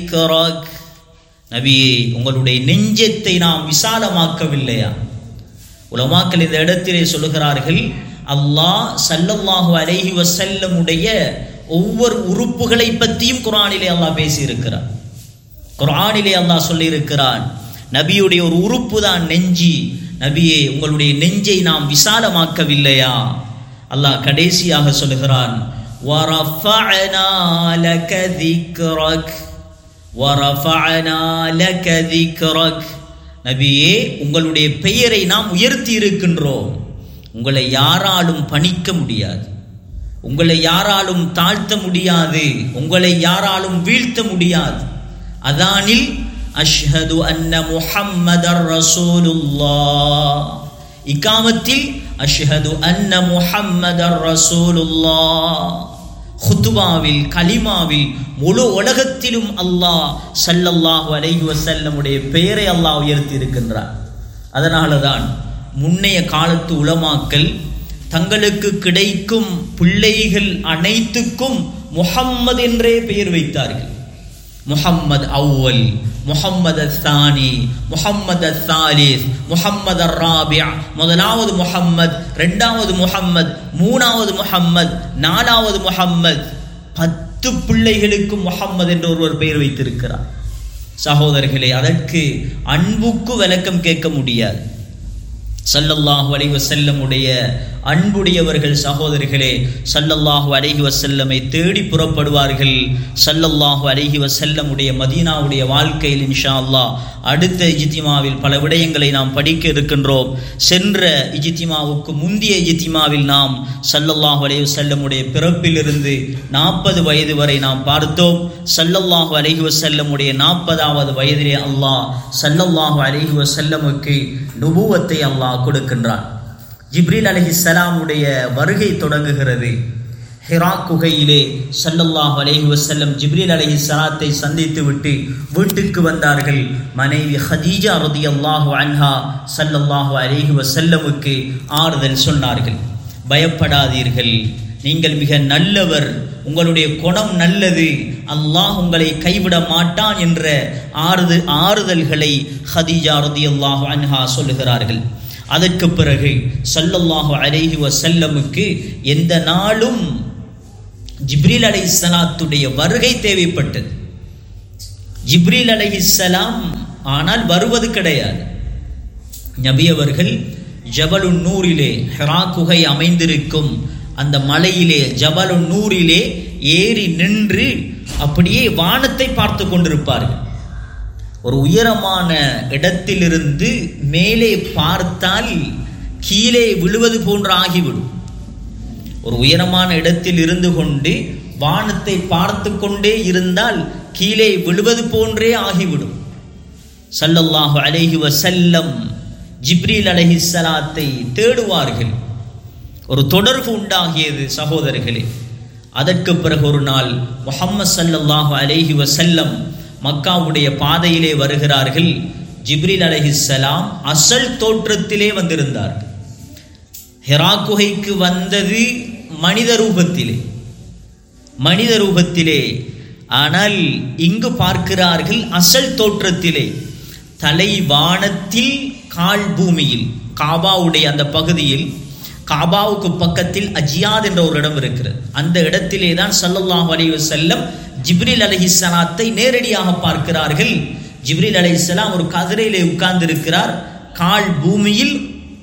நபியே, உங்களுடைய நெஞ்சத்தை நாம் விசாலமாக்கவில்லையா? உலமாக்கள் இந்த இடத்திலே சொல்லுகிறார்கள், அல்லாஹ் ஸல்லல்லாஹு அலைஹி வஸல்லம் உடைய ஒவ்வொரு உறுப்புகளை பற்றியும் குர்ஆனிலே அல்லாஹ் பேசியிருக்கிறார். குர்ஆனிலே அல்லாஹ் சொல்லியிருக்கிறான், நபியுடைய ஒரு உறுப்பு தான் நெஞ்சி. நபியே, உங்களுடைய நெஞ்சை நாம் விசாலமாக்கவில்லையா? அல்லாஹ் கடைசியாக சொல்லுகிறான், வரஃபஅனா லக திக்ரக் வரஃபஅனா லக திக்ரக். நபியே, உங்களுடைய பெயரை நாம் உயர்த்தி இருக்கின்றோம். உங்களை யாராலும் பணிக்க முடியாது, உங்களை யாராலும் தாழ்த்த முடியாது, உங்களை யாராலும் வீழ்த்த முடியாது. அதானில் அஷ்ஹது அன்ன முஹம்மதர் ரசூலுல்லாஹ், இகாமத்தில் அஷ்ஹது அன்ன முஹம்மதர் ரசூலுல்லாஹ், ஹுத்பாவில் கலிமாவில் முழு உலகத்திலும் அல்லாஹ் ஸல்லல்லாஹு அலைஹி வஸல்லம் உடைய பெயரை அல்லாஹ் உயர்த்தி இருக்கின்றார். அதனால தான் முன்னைய காலத்து உலமாக்கள் தங்களுக்கு கிடைக்கும் பிள்ளைகள் அனைத்துக்கும் முஹம்மது என்றே பெயர் வைத்தார்கள். முஹம்மது அவ்வல், முஹம்மது அஸ்ஸானி, முஹம்மது அஸ்ஸாலிஸ், முஹம்மது அர்ராபிஅ. முதலாவது முஹம்மது, இரண்டாவது முஹம்மது, மூணாவது முஹம்மது, நாலாவது முஹம்மது. 10 பிள்ளைகளுக்கும் முஹம்மது என்று ஒருவர் பெயர் வைத்திருக்கிறார். சகோதரர்களே, அதற்கு அன்புக்கு விளக்கம் கேட்க முடியாது. ஸல்லல்லாஹு அலைஹி வஸல்லம் உடைய அன்புடையவர்கள் சகோதரர்களே ஸல்லல்லாஹு அலைஹி வஸல்லமை தேடி புறப்படுவார்கள். ஸல்லல்லாஹு அலைஹி வஸல்லம் உடைய மதீனாவுடைய வாழ்க்கையில் இன்ஷா அல்லாஹ் அடுத்த இஜ்திமாவில் பல விடயங்களை நாம் படிக்க இருக்கின்றோம். சென்ற இஜ்திமாவுக்கு முந்தைய இஜ்திமாவில் நாம் ஸல்லல்லாஹு அலைஹி வஸல்லம் உடைய பிறப்பிலிருந்து 40 வயது வரை நாம் பார்த்தோம். ஸல்லல்லாஹு அலைஹி வஸல்லம் உடைய 40வது வயதிலே அல்லாஹ் ஸல்லல்லாஹு அலைஹி வஸல்லமுக்கு நுபுவத்தை அல்லாஹ் கொடுக்கின்றான். ஜிப்ரீல் அலைஹிஸ்ஸலாம் உடைய வருகை தொடங்குகிறது. ஹிரா குகையிலே ஸல்லல்லாஹு அலைஹி வஸல்லம் ஜிப்ரீல் அலைஹிஸ்ஸலாத்தை சந்தித்து விட்டு வீட்டுக்கு வந்தார்கள். மனைவி ஹதீஜா ரலியல்லாஹு அன்ஹா ஸல்லல்லாஹு அலைஹி வஸல்லமுக்கு ஆறுதல் சொன்னார்கள். பயப்படாதீர்கள், நீங்கள் மிக நல்லவர், உங்களுடைய குணம் நல்லது, அல்லாஹ் உங்களை கைவிட மாட்டான் என்ற ஆறுதல்களை ஹதீஜா ரலியல்லாஹு அன்ஹா சொல்லுகிறார்கள். அதற்கு பிறகு ஸல்லல்லாஹு அலைஹி வஸல்லமுக்கு எந்த நாளும் ஜிப்ரீல் அலைஹிஸ்ஸலாத்துடைய வருகை தேவைப்பட்டது. ஜிப்ரீல் அலைஹிஸ்ஸலாம் ஆனால் வருவது கிடையாது. நபி அவர்கள் ஜபலுன் நூரிலே, ஹிரா குகை அமைந்திருக்கும் அந்த மலையிலே ஜபலுன் நூரிலே ஏறி நின்று அப்படியே வானத்தை பார்த்து கொண்டிருப்பார்கள். ஒரு உயரமான இடத்திலிருந்து மேலே பார்த்தால் கீழே விழுவது போன்று ஆகிவிடும். ஒரு உயரமான இடத்தில் இருந்து கொண்டு வானத்தை பார்த்து கொண்டே இருந்தால் கீழே விழுவது போன்றே ஆகிவிடும். ஸல்லல்லாஹு அலைஹி வஸல்லம் ஜிப்ரீல் அலைஹிஸ்ஸலாத்தை தேடுவார்கள். ஒரு தொடர்பு உண்டாகியது சகோதரர்களே. அதற்கு பிறகு ஒரு நாள் முஹம்மது ஸல்லல்லாஹு அலைஹி வஸல்லம் மக்காவுடைய பாதையிலே வருகிறார்கள். ஜிப்ரீல் அலைஹிஸ்ஸலாம் அசல் தோற்றத்திலே வந்திருந்தார்கள். ஹிரா குகைக்கு வந்தது மனித ரூபத்திலே, ஆனால் இங்கு பார்க்கிறார்கள் அசல் தோற்றத்திலே. தலை வானத்தில், கால் பூமியில். காபாவுடைய அந்த பகுதியில், காபாவுக்கு பக்கத்தில் அஜியாத் என்ற ஒரு இடம் இருக்கிறது. அந்த இடத்திலே தான் ஸல்லல்லாஹு அலைஹி வஸல்லம் ஜிப்ரீல் அலைஹிஸ்ஸலாத்தை நேரடியாக பார்க்கிறார்கள். ஜிப்ரீல் அலைஹிஸ்ஸலாம் ஒரு கதிரையிலே உட்கார்ந்து இருக்கிறார். கால் பூமியில்,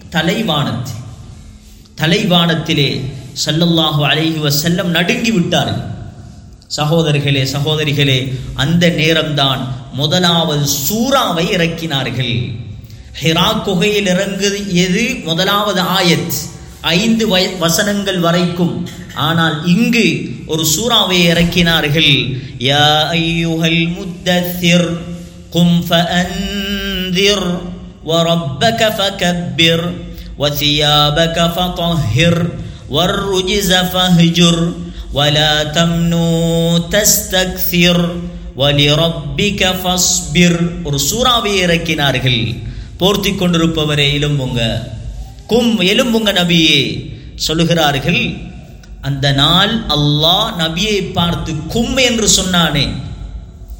தலைவானத்திலே ஸல்லல்லாஹு அலைஹி வஸல்லம் நடுங்கி விட்டார்கள். சகோதரிகளே, அந்த நேரம்தான் முதலாவது சூறாவை இறக்கினார்கள். ஹிரா குகையில் இறங்கியது முதலாவது ஆயத், 5 வசனங்கள் வரைக்கும். ஆனால் இங்கு ஒரு சூறாவை இறக்கினார்கள். யா அய்யுஹல் முத்தத்திர் கும் ஃபஅன்திர் வரப்பக ஃபகப்பிர் வசியாபக ஃபதஹிர் வர்ருஜ்ஸ ஃபஹ்ஜுர் வலா தம்னு தஸ்தக்சிர் வலிரப்பிக ஃபஸ்பிர். ஒரு சூறாவை இறக்கினார்கள். போர்த்தி கொண்டிருப்பவரே எலும்புங்க, எலும்புங்க நபியே சொல்லுகிறார்கள். அந்த நாள் அல்லாஹ் நபியை பார்த்து கும் என்று சொன்னானே,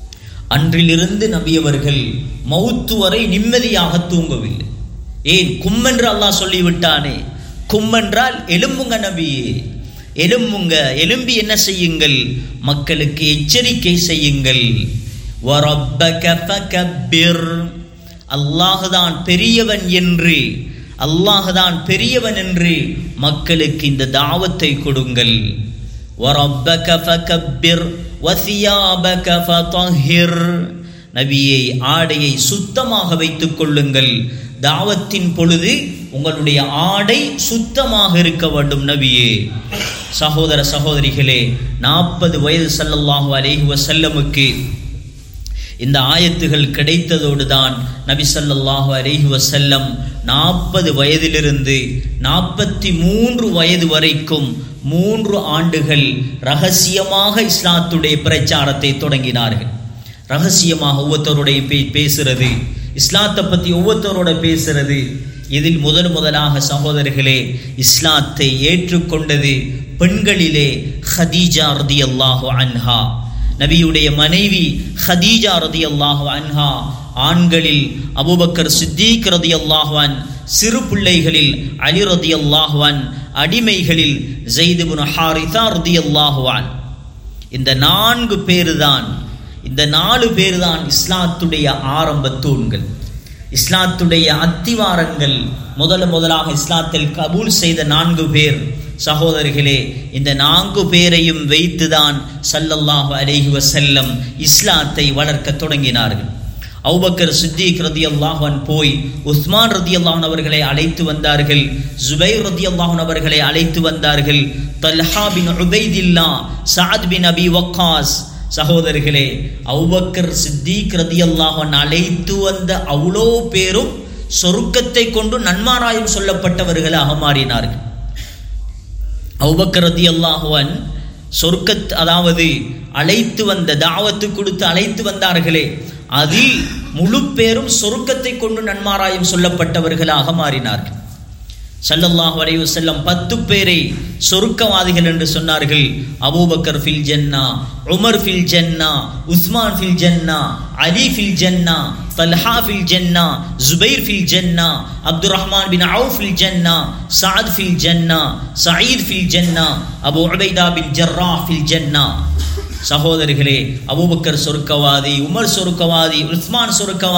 அன்றிலிருந்து நபியவர்கள் மௌத்து வரை நிம்மதியாக தூங்கவில்லை. ஏன்? கும்மென்று அல்லாஹ் சொல்லிவிட்டானே. கும்மென்றால் எலும்புங்க நபியே, எலும்புங்க, எலும்பி என்ன செய்யுங்கள்? மக்களுக்கு எச்சரிக்கை செய்யுங்கள். வரப்பக ஃபகப்பிர், அல்லாஹ்தான் பெரியவன் என்று, அல்லாஹ்தான் பெரியவன் என்று மக்களுக்கு இந்த தாவத்தை கொடுங்கள். வரப்பக ஃபகப்பிர் வசியாபக ஃபதஹிர், நபியை ஆடையை சுத்தமாக வைத்துக் கொள்ளுங்கள். தாவத்தின் பொழுது உங்களுடைய ஆடை சுத்தமாக இருக்க வேண்டும் நபியே. சகோதர சகோதரிகளே, 40 வயது ஸல்லல்லாஹு அலைஹி வஸல்லமுக்கு இந்த ஆயத்துகள் கிடைத்ததோடு தான் நபி ஸல்லல்லாஹு அலைஹி வஸல்லம் 40 வயதிலிருந்து 43 வயது வரைக்கும் 3 ஆண்டுகள் ரகசியமாக இஸ்லாத்துடைய பிரச்சாரத்தை தொடங்கினார்கள். ரகசியமாக ஒவ்வொருத்தருடைய பேசுறது, இஸ்லாத்தை பற்றி ஒவ்வொருத்தரோட பேசுறது. இதில் முதலாக சகோதரர்களே இஸ்லாத்தை ஏற்றுக்கொண்டது பெண்களிலே ஹதீஜா ரதியல்லாஹு அன்ஹா, நபியுடைய மனைவி ஹதீஜா ரதியல்லாஹு அன்ஹா. ஆண்களில் அபூபக்கர் சித்தீக் ரதியல்லாஹு அன், சிறு பிள்ளைகளில் அலி ரதியல்லாஹு அன், அடிமைகளில் ஸைத் இப்னு ஹாரிஸா ரதியல்லாஹு அன். இந்த 4 பேர் தான் இஸ்லாத்துடைய ஆரம்ப தூண்கள், இஸ்லாத்துடைய அத்திவாரங்கள். முதலாக இஸ்லாத்தில் கபூல் செய்த 4 பேர் சகோதரர்களே. இந்த 4 பேரையும் வைத்துதான் ஸல்லல்லாஹு அலைஹி வஸல்லம் இஸ்லாத்தை வளர்க்க தொடங்கினார்கள். அபூபக்கர் சித்தீக் ரதியல்லாஹு அன்ஹு போய் உஸ்மான் ரதியல்லாஹு அன்ஹு அவர்களை அழைத்து வந்தார்கள். ஜுபைர் ரதியல்லாஹு அன்ஹு அவர்களை அழைத்து வந்தார்கள். தல்ஹா பின் உபைதில்லா, சஅத் பின் அபி வக்காஸ். சகோதரர்களே, அபூபக்கர் சித்தீக் ரதியல்லாஹு அன்ஹு அழைத்து வந்த அவ்வளோ பேரும் சொர்க்கத்தை கொண்டு நன்மாராயம் சொல்லப்பட்டவர்களாக மாறினார்கள். அபூபக்கர் ரதியல்லாஹு அன்ஹு சொர்க்கத், அதாவது அழைத்து வந்த தாவத்து கொடுத்து அழைத்து வந்தார்களே, அதில் முழு பேரும் சொர்க்கத்தை கொண்டு நன்மாராயம் சொல்லப்பட்டவர்களாக மாறினார்கள். ஸல்லல்லாஹு அலைஹி வஸல்லம் 10 பேரை சொர்க்கவாதிகள் என்று சொன்னார்கள். அபூபக்கர் ஃபில் ஜன்னா, உமர் ஃபில் ஜன்னா, உஸ்மான் ஃபில் ஜன்னா, அலி ஃபில் ஜன்னா, தல்ஹா ஃபில் ஜன்னா, ஜுபைர் ஃபில் ஜன்னா, அப்துர் ரஹ்மான் பின் அவுஃப் ஃபில் ஜன்னா, சஅத் ஃபில் ஜன்னா, சயீத் ஃபில் ஜன்னா, அபூ உபைதா பின் ஜர்ராஹ் ஃபில் ஜன்னா. சகோதரர்களே, அபூபக்கர் சொர்க்கவாதி, உமர் சொர்க்கவாதி, உஸ்மான்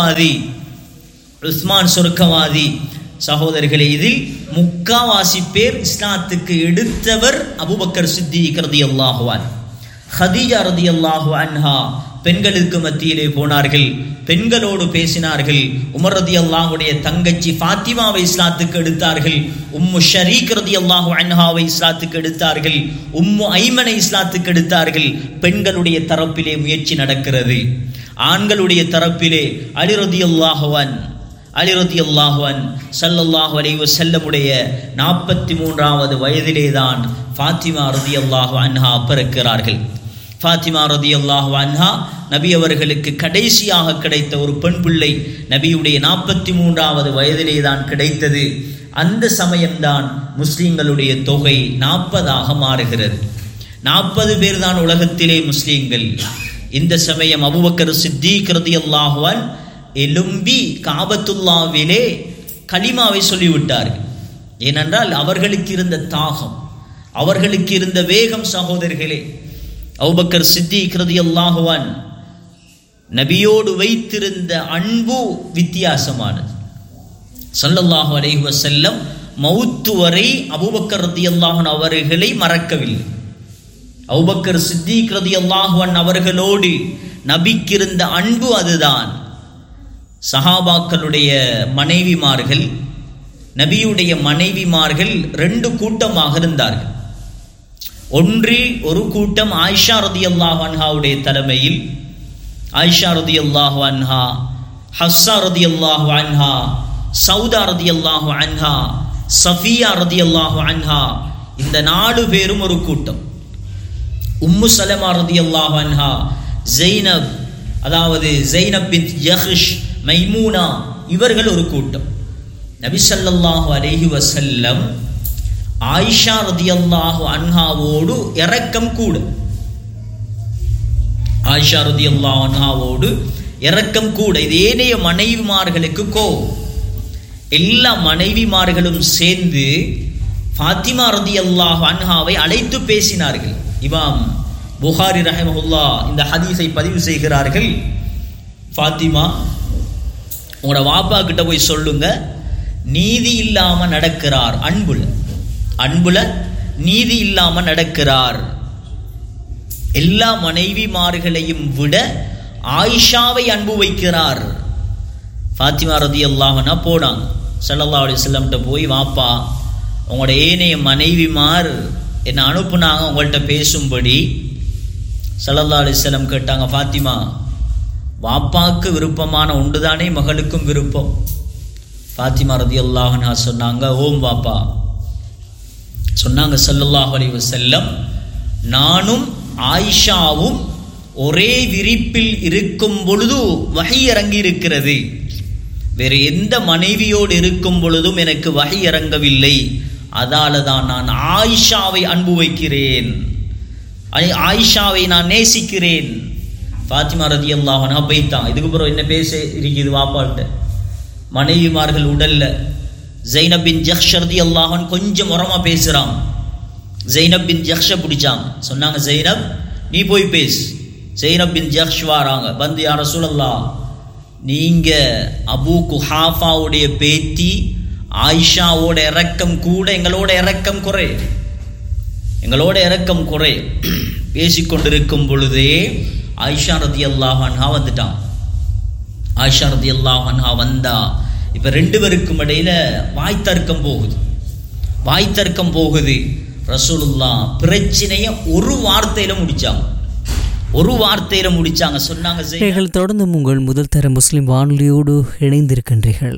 சொர்க்கவாதி. சகோதரர்களே, இதில் முக்காவாசி பேர் இஸ்லாத்துக்கு எடுத்தவர் அபூபக்கர் சித்தீக் ரலியல்லாஹு அன்ஹு. ஹதீஜா ரலியல்லாஹு அன்ஹா பெண்களுக்கு மத்தியிலே போனார்கள், பெண்களோடு பேசினார்கள். உமர் ரலியல்லாஹுடைய தங்கச்சி ஃபாத்திமாவை இஸ்லாத்துக்கு எடுத்தார்கள். உம்மு ஷரீக் ரலியல்லாஹு அன்ஹாவை இஸ்லாத்துக்கு எடுத்தார்கள். உம்மு ஐமனை இஸ்லாத்துக்கு எடுத்தார்கள். பெண்களுடைய தரப்பிலே முயற்சி நடக்கிறது. ஆண்களுடைய தரப்பிலே அலி ரலியல்லாஹு அன்ஹு ஸல்லல்லாஹு அலைஹி வஸல்லமுடைய 43வது வயதிலே தான் ஃபாத்திமா ரலியல்லாஹு அன்ஹா பிறக்கிறார்கள். ஃபாத்திமா ரலியல்லாஹு அன்ஹா நபி அவர்களுக்கு கடைசியாக கிடைத்த ஒரு பெண் பிள்ளை. நபியுடைய 43வது வயதிலே தான் கிடைத்தது. அந்த சமயம்தான் முஸ்லிம்களுடைய தொகை 40ஆக மாறுகிறது. 40 பேர் தான் உலகத்திலே முஸ்லிம்கள். இந்த சமயம் அபூபக்கர் சித்தீக் ரலியல்லாஹு அன்ஹு எலும்பி காபத்துல்லாவிலே கலிமாவை சொல்லிவிட்டார்கள். ஏனென்றால் அவர்களுக்கு இருந்த தாகம், அவர்களுக்கு இருந்த வேகம். சகோதரர்களே, அபூபக்கர் சித்தீக் ரலியல்லாஹு அன்ஹு நபியோடு வைத்திருந்த அன்பு வித்தியாசமானது. ஸல்லல்லாஹு அலைஹி வஸல்லம் மௌத்து வரை அபூபக்கர் ரலியல்லாஹு அன்ஹு அவர்களை மறக்கவில்லை. அபூபக்கர் சித்தீக் ரலியல்லாஹு அன்ஹு அவர்களோடு நபிக்கு இருந்த அன்பு அதுதான். சஹாபாக்களுடைய மனைவிமார்கள், நபியுடைய மனைவிமார்கள் 2 கூட்டமாக இருந்தார்கள். ஒரு கூட்டம் ஆயிஷா ரலியல்லாஹு அன்ஹாவுடைய தலைமையில், ஆயிஷா ரலியல்லாஹு அன்ஹா, ஹஃப்ஸா ரலியல்லாஹு அன்ஹா, சௌதா ரலியல்லாஹு அன்ஹா, சஃபியா ரலியல்லாஹு அன்ஹா, இந்த 4 பேரும் ஒரு கூட்டம். உம்மு சலமா ரலியல்லாஹு அன்ஹா, ஸைனப், அதாவது ஸைனப் பின்த் ஜஹ்ஷ், மைமூனா, இவர்கள் ஒரு கூட்டம். நபி ஸல்லல்லாஹு அலைஹி வஸல்லம் ஆயிஷா ரலியல்லாஹு அன்ஹாவோடு இரக்கம் கூட. ஆயிஷா ரலியல்லாஹு அன்ஹாவோடு இரக்கம் கூட. இது ஏனைய மனைவிமார்களுக்கு கோபம். எல்லா மனைவிமார்களும் சேர்ந்து ஃபாத்திமா ரலியல்லாஹு அன்ஹாவை அழைத்து பேசினார்கள். இமாம் புகாரி ரஹிமஹுல்லாஹ் இந்த ஹதீஸை பதிவு செய்கிறார்கள். ஃபாத்திமா, உங்களோட வாப்பா கிட்ட போய் சொல்லுங்க, நீதி இல்லாம நடக்கிறார், அன்புல நீதி இல்லாம நடக்கிறார். எல்லா மனைவிமார்களையும் விட ஆயிஷாவை அன்பு வைக்கிறார். ஃபாத்திமா ரலியல்லாஹு அன்ஹா போனாங்க ஸல்லல்லாஹு அலைஹி வஸல்லம் கிட்ட போய், வாப்பா, உங்களோட ஏனைய மனைவிமார் என்னை அனுப்புனாங்க உங்கள்கிட்ட பேசும்படி. ஸல்லல்லாஹு அலைஹி வஸல்லம் கேட்டாங்க, ஃபாத்திமா, வாப்பாவுக்கு விருப்பமான ஒன்றுதானே மகளுக்கும் விருப்பம்? ஃபாத்திமா ரலியல்லாஹு அன்ஹா சொன்னாங்க, ஓம் வாப்பா. சொன்னாங்க ஸல்லல்லாஹு அலைஹி வஸல்லம், நானும் ஆயிஷாவும் ஒரே விரிப்பில் இருக்கும் பொழுது வஹி இறங்கி இருக்கிறது. வேறு எந்த மனைவியோடு இருக்கும் பொழுதும் எனக்கு வஹி இறங்கவில்லை. அதால தான் நான் ஆயிஷாவை அன்பு வைக்கிறேன், ஆயிஷாவை நான் நேசிக்கிறேன். ஃபாத்திமா ரலியல்லாஹு அன்ஹா போய்தான். இதுக்கு பிறகு என்ன பேச இருக்குது வாப்பாட்ட? மனைவிமார்கள் உடல்ல ஜைனப் பின் ஜஹ்ஷ் ரலியல்லாஹு அன்ஹா கொஞ்சம் உரமா பேசுறான். ஜைனப் பின் ஜஹ்ஷை பிடிச்சாங்க. சொன்னாங்க, ஜைனப் நீ போய் பேசு. ஜைனப் பின் ஜஹ்ஷ் வாராங்க. வந்து, யா ரசூலல்லாஹ், நீங்க அபூ குஹாஃபாவுடைய பேத்தி ஆயிஷாவோட இரக்கம் கூட, எங்களோட இரக்கம் குறை. பேசிக்கொண்டிருக்கும் பொழுதே ஆயிஷா ரலியல்லாஹு அன்ஹா வந்துட்டான். ஆயிஷா ரலியல்லாஹு அன்ஹா வந்தா இப்ப ரெண்டு பேருக்கும் இடையில வாய் தர்க்கம் போகுது. ரசூலுல்லாஹ் பிரச்சனைய ஒரு வார்த்தையில முடிச்சாங்க. சொன்னாங்க, தொடர்ந்து உங்கள் முதல் தர முஸ்லிம் வானொலியோடு இணைந்திருக்கின்றீர்கள்.